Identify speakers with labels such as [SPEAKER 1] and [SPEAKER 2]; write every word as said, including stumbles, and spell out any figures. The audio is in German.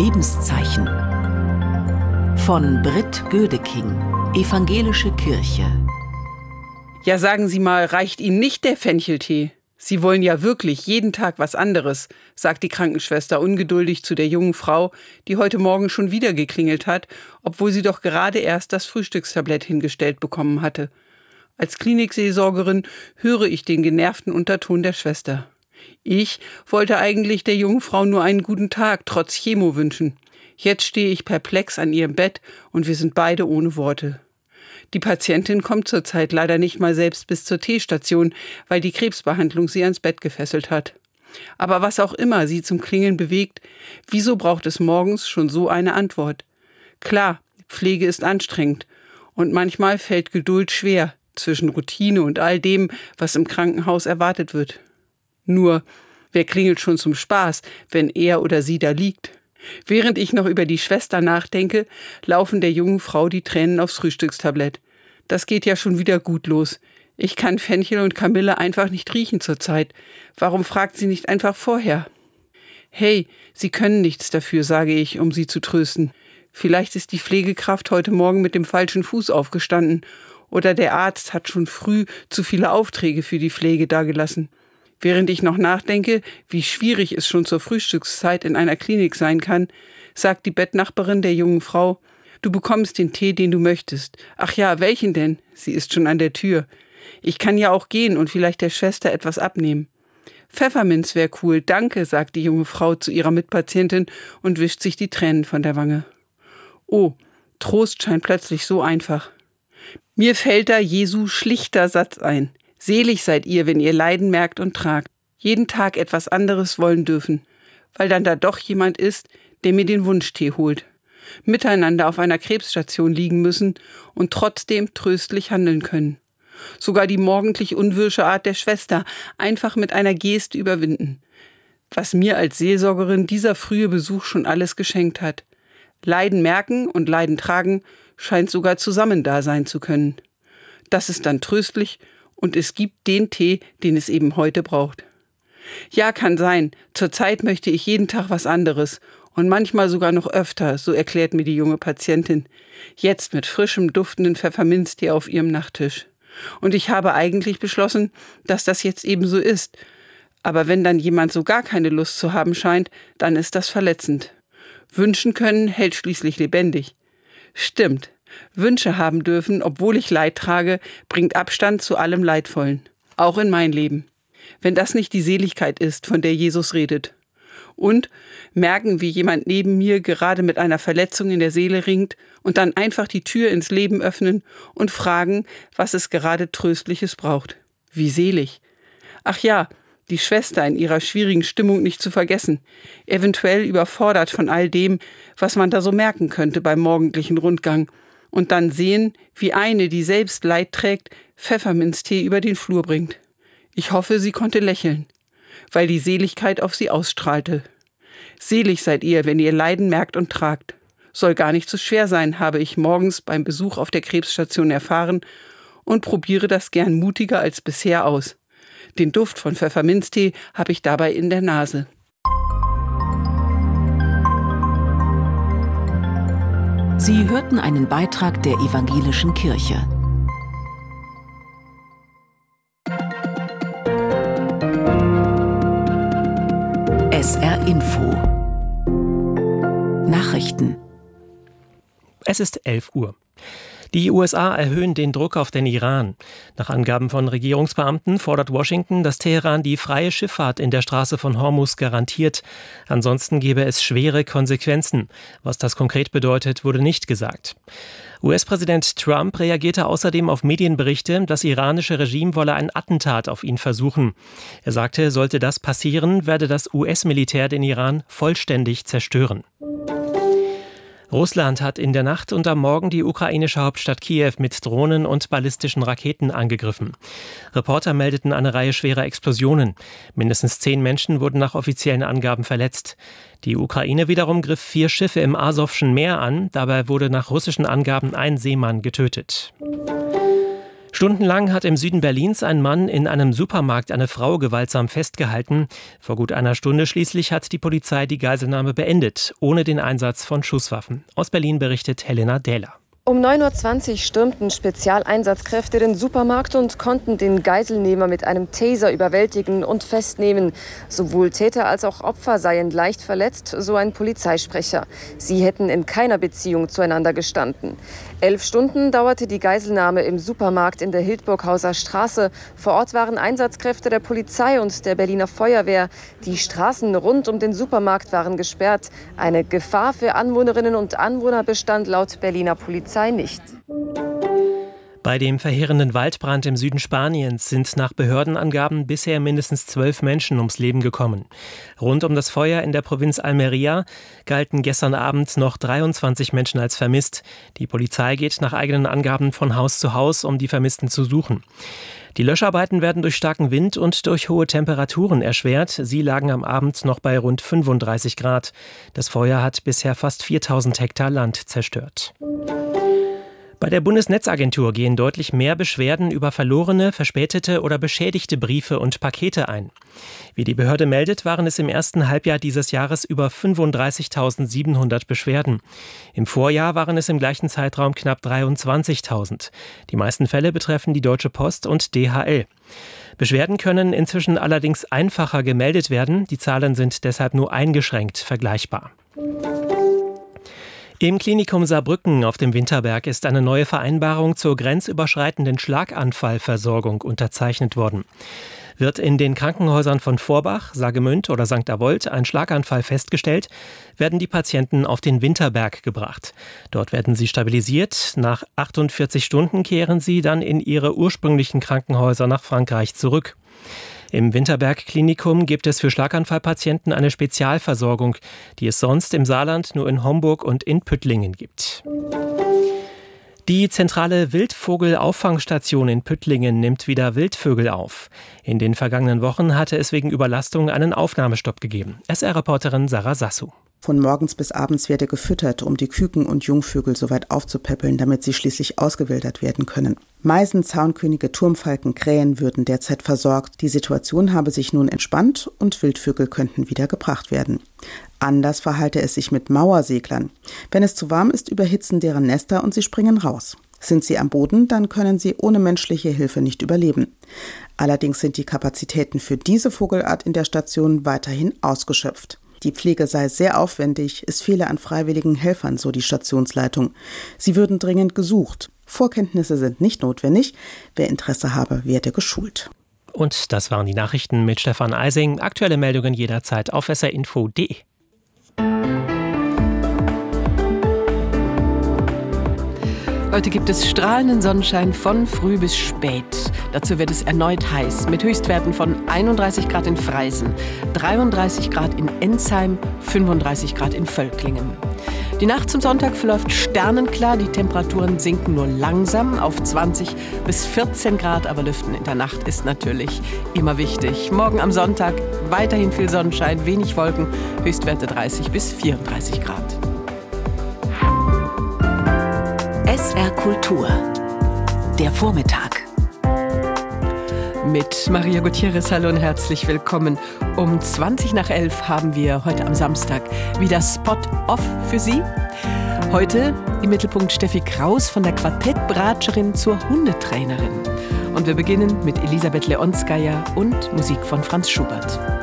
[SPEAKER 1] Lebenszeichen von Britt Gödeking, Evangelische Kirche.
[SPEAKER 2] Ja, sagen Sie mal, reicht Ihnen nicht der Fencheltee? Sie wollen ja wirklich jeden Tag was anderes, sagt die Krankenschwester ungeduldig zu der jungen Frau, die heute Morgen schon wieder geklingelt hat, obwohl sie doch gerade erst das Frühstückstablett hingestellt bekommen hatte. Als Klinikseelsorgerin höre ich den genervten Unterton der Schwester. Ich wollte eigentlich der jungen Frau nur einen guten Tag trotz Chemo wünschen. Jetzt stehe ich perplex an ihrem Bett und wir sind beide ohne Worte. Die Patientin kommt zurzeit leider nicht mal selbst bis zur T-Station, weil die Krebsbehandlung sie ans Bett gefesselt hat. Aber was auch immer sie zum Klingeln bewegt, wieso braucht es morgens schon so eine Antwort? Klar, Pflege ist anstrengend und manchmal fällt Geduld schwer zwischen Routine und all dem, was im Krankenhaus erwartet wird. Nur, wer klingelt schon zum Spaß, wenn er oder sie da liegt? Während ich noch über die Schwester nachdenke, laufen der jungen Frau die Tränen aufs Frühstückstablett. Das geht ja schon wieder gut los. Ich kann Fenchel und Kamille einfach nicht riechen zurzeit. Warum fragt sie nicht einfach vorher? Hey, Sie können nichts dafür, sage ich, um sie zu trösten. Vielleicht ist die Pflegekraft heute Morgen mit dem falschen Fuß aufgestanden oder der Arzt hat schon früh zu viele Aufträge für die Pflege dagelassen. Während ich noch nachdenke, wie schwierig es schon zur Frühstückszeit in einer Klinik sein kann, sagt die Bettnachbarin der jungen Frau: Du bekommst den Tee, den du möchtest. Ach ja, welchen denn? Sie ist schon an der Tür. Ich kann ja auch gehen und vielleicht der Schwester etwas abnehmen. Pfefferminz wäre cool, danke, sagt die junge Frau zu ihrer Mitpatientin und wischt sich die Tränen von der Wange. Oh, Trost scheint plötzlich so einfach. Mir fällt da Jesu schlichter Satz ein. Selig seid ihr, wenn ihr Leiden merkt und tragt. Jeden Tag etwas anderes wollen dürfen, weil dann da doch jemand ist, der mir den Wunschtee holt. Miteinander auf einer Krebsstation liegen müssen und trotzdem tröstlich handeln können. Sogar die morgendlich unwirsche Art der Schwester einfach mit einer Geste überwinden. Was mir als Seelsorgerin dieser frühe Besuch schon alles geschenkt hat. Leiden merken und Leiden tragen scheint sogar zusammen da sein zu können. Das ist dann tröstlich und es gibt den Tee, den es eben heute braucht. Ja, kann sein. Zurzeit möchte ich jeden Tag was anderes und manchmal sogar noch öfter, so erklärt mir die junge Patientin. Jetzt mit frischem, duftenden Pfefferminztee auf ihrem Nachttisch. Und ich habe eigentlich beschlossen, dass das jetzt eben so ist. Aber wenn dann jemand so gar keine Lust zu haben scheint, dann ist das verletzend. Wünschen können hält schließlich lebendig. Stimmt. Wünsche haben dürfen, obwohl ich Leid trage, bringt Abstand zu allem Leidvollen. Auch in mein Leben. Wenn das nicht die Seligkeit ist, von der Jesus redet. Und merken, wie jemand neben mir gerade mit einer Verletzung in der Seele ringt und dann einfach die Tür ins Leben öffnen und fragen, was es gerade Tröstliches braucht. Wie selig. Ach ja, die Schwester in ihrer schwierigen Stimmung nicht zu vergessen. Eventuell überfordert von all dem, was man da so merken könnte beim morgendlichen Rundgang. Und dann sehen, wie eine, die selbst Leid trägt, Pfefferminztee über den Flur bringt. Ich hoffe, sie konnte lächeln, weil die Seligkeit auf sie ausstrahlte. Selig seid ihr, wenn ihr Leiden merkt und tragt. Soll gar nicht so schwer sein, habe ich morgens beim Besuch auf der Krebsstation erfahren und probiere das gern mutiger als bisher aus. Den Duft von Pfefferminztee habe ich dabei in der Nase.
[SPEAKER 1] Sie hörten einen Beitrag der Evangelischen Kirche. S R Info Nachrichten.
[SPEAKER 3] Es ist elf Uhr. Die U S A erhöhen den Druck auf den Iran. Nach Angaben von Regierungsbeamten fordert Washington, dass Teheran die freie Schifffahrt in der Straße von Hormuz garantiert. Ansonsten gebe es schwere Konsequenzen. Was das konkret bedeutet, wurde nicht gesagt. U S-Präsident Trump reagierte außerdem auf Medienberichte, das iranische Regime wolle ein Attentat auf ihn versuchen. Er sagte, sollte das passieren, werde das U S-Militär den Iran vollständig zerstören. Russland hat in der Nacht und am Morgen die ukrainische Hauptstadt Kiew mit Drohnen und ballistischen Raketen angegriffen. Reporter meldeten eine Reihe schwerer Explosionen. Mindestens zehn Menschen wurden nach offiziellen Angaben verletzt. Die Ukraine wiederum griff vier Schiffe im Asowschen Meer an. Dabei wurde nach russischen Angaben ein Seemann getötet. Stundenlang hat im Süden Berlins ein Mann in einem Supermarkt eine Frau gewaltsam festgehalten. Vor gut einer Stunde schließlich hat die Polizei die Geiselnahme beendet, ohne den Einsatz von Schusswaffen. Aus Berlin berichtet Helena Dähler.
[SPEAKER 4] Um neun Uhr zwanzig stürmten Spezialeinsatzkräfte den Supermarkt und konnten den Geiselnehmer mit einem Taser überwältigen und festnehmen. Sowohl Täter als auch Opfer seien leicht verletzt, so ein Polizeisprecher. Sie hätten in keiner Beziehung zueinander gestanden. Elf Stunden dauerte die Geiselnahme im Supermarkt in der Hildburghauser Straße. Vor Ort waren Einsatzkräfte der Polizei und der Berliner Feuerwehr. Die Straßen rund um den Supermarkt waren gesperrt. Eine Gefahr für Anwohnerinnen und Anwohner bestand laut Berliner Polizei nicht.
[SPEAKER 3] Bei dem verheerenden Waldbrand im Süden Spaniens sind nach Behördenangaben bisher mindestens zwölf Menschen ums Leben gekommen. Rund um das Feuer in der Provinz Almería galten gestern Abend noch dreiundzwanzig Menschen als vermisst. Die Polizei geht nach eigenen Angaben von Haus zu Haus, um die Vermissten zu suchen. Die Löscharbeiten werden durch starken Wind und durch hohe Temperaturen erschwert. Sie lagen am Abend noch bei rund fünfunddreißig Grad. Das Feuer hat bisher fast viertausend Hektar Land zerstört. Bei der Bundesnetzagentur gehen deutlich mehr Beschwerden über verlorene, verspätete oder beschädigte Briefe und Pakete ein. Wie die Behörde meldet, waren es im ersten Halbjahr dieses Jahres über fünfunddreißigtausendsiebenhundert Beschwerden. Im Vorjahr waren es im gleichen Zeitraum knapp dreiundzwanzigtausend. Die meisten Fälle betreffen die Deutsche Post und D H L. Beschwerden können inzwischen allerdings einfacher gemeldet werden. Die Zahlen sind deshalb nur eingeschränkt vergleichbar. Im Klinikum Saarbrücken auf dem Winterberg ist eine neue Vereinbarung zur grenzüberschreitenden Schlaganfallversorgung unterzeichnet worden. Wird in den Krankenhäusern von Vorbach, Saargemünd oder Sankt Avold ein Schlaganfall festgestellt, werden die Patienten auf den Winterberg gebracht. Dort werden sie stabilisiert. Nach achtundvierzig Stunden kehren sie dann in ihre ursprünglichen Krankenhäuser nach Frankreich zurück. Im Winterberg-Klinikum gibt es für Schlaganfallpatienten eine Spezialversorgung, die es sonst im Saarland nur in Homburg und in Püttlingen gibt. Die zentrale Wildvogelauffangstation in Püttlingen nimmt wieder Wildvögel auf. In den vergangenen Wochen hatte es wegen Überlastung einen Aufnahmestopp gegeben. S R-Reporterin Sarah Sassu.
[SPEAKER 5] Von morgens bis abends werde gefüttert, um die Küken und Jungvögel so weit aufzupäppeln, damit sie schließlich ausgewildert werden können. Meisen, Zaunkönige, Turmfalken, Krähen würden derzeit versorgt. Die Situation habe sich nun entspannt und Wildvögel könnten wieder gebracht werden. Anders verhalte es sich mit Mauerseglern. Wenn es zu warm ist, überhitzen deren Nester und sie springen raus. Sind sie am Boden, dann können sie ohne menschliche Hilfe nicht überleben. Allerdings sind die Kapazitäten für diese Vogelart in der Station weiterhin ausgeschöpft. Die Pflege sei sehr aufwendig, es fehle an freiwilligen Helfern, so die Stationsleitung. Sie würden dringend gesucht. Vorkenntnisse sind nicht notwendig. Wer Interesse habe, werde geschult.
[SPEAKER 3] Und das waren die Nachrichten mit Stefan Eising. Aktuelle Meldungen jederzeit auf s r info punkt d e.
[SPEAKER 1] Heute gibt es strahlenden Sonnenschein von früh bis spät. Dazu wird es erneut heiß, mit Höchstwerten von einunddreißig Grad in Freisen, dreiunddreißig Grad in Ensheim, fünfunddreißig Grad in Völklingen. Die Nacht zum Sonntag verläuft sternenklar, die Temperaturen sinken nur langsam auf zwanzig bis vierzehn Grad, aber Lüften in der Nacht ist natürlich immer wichtig. Morgen am Sonntag weiterhin viel Sonnenschein, wenig Wolken, Höchstwerte dreißig bis vierunddreißig Grad.
[SPEAKER 6] S R Kultur. Der Vormittag.
[SPEAKER 1] Mit Maria Gutierrez, hallo und herzlich willkommen. Um zwanzig nach elf haben wir heute am Samstag wieder Spot Off für Sie. Heute im Mittelpunkt Steffi Kraus von der Quartettbratscherin zur Hundetrainerin. Und wir beginnen mit Elisabeth Leonskaya und Musik von Franz Schubert.